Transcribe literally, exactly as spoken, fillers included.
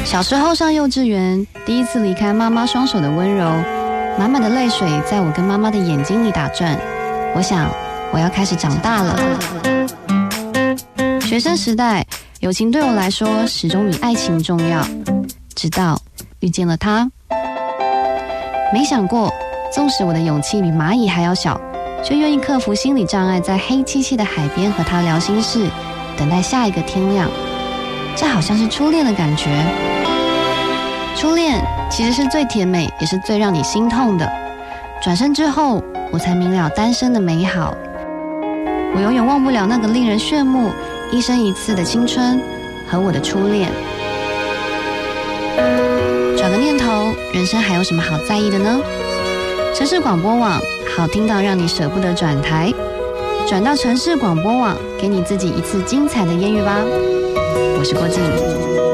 小时候上幼稚园，第一次离开妈妈双手的温柔，满满的泪水在我跟妈妈的眼睛里打转。我想，我要开始长大了。学生时代，友情对我来说始终比爱情重要。直到遇见了他，没想过，纵使我的勇气比蚂蚁还要小，却愿意克服心理障碍，在黑漆漆的海边和他聊心事，等待下一个天亮。这好像是初恋的感觉。初恋其实是最甜美，也是最让你心痛的。转身之后，我才明了单身的美好。我永远忘不了那个令人炫目、一生一次的青春和我的初恋。转个念头，人生还有什么好在意的呢？城市广播网，好听到让你舍不得转台。转到城市广播网，给你自己一次精彩的艳遇吧。我是郭静。